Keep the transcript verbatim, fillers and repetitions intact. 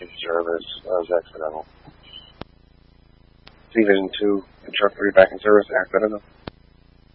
into service. That was accidental. C Vision two, interrupt three back in service, accidental.